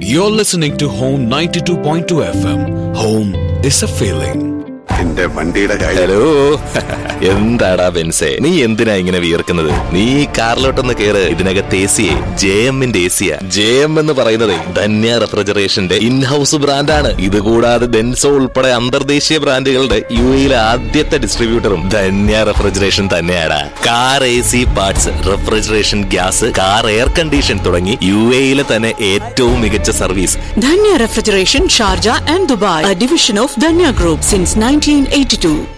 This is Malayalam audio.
You're listening to Home 92.2 FM. Home is a feeling. എന്റെ വണ്ടിയുടെ കാര്യം. ഹലോ, എന്താടാ ബെൻസേ, നീ എന്തിനാ ഇങ്ങനെ വിയർക്കുന്നത്? നീ കാറിലോട്ടൊന്ന് കേറ്. ഇതിനകത്ത് എസിയെ JMന്റെ എസിയാ. JM എന്ന് പറയുന്നത് ധന്യ റെഫ്രിജറേഷന്റെ ഇൻഹൌസ് ബ്രാൻഡാണ്. ഇതുകൂടാതെ ഡെൻസോ ഉൾപ്പെടെ അന്തർദേശീയ ബ്രാൻഡുകളുടെ UAE ആദ്യത്തെ ഡിസ്ട്രിബ്യൂട്ടറും ധന്യ റെഫ്രിജറേഷൻ തന്നെയാണ്. Car AC parts, refrigeration, gas, car air condition തുടങ്ങി UAE തന്നെ ഏറ്റവും മികച്ച service. Dhanya refrigeration, Sharjah and Dubai, a division of Dhanya Group since 1982.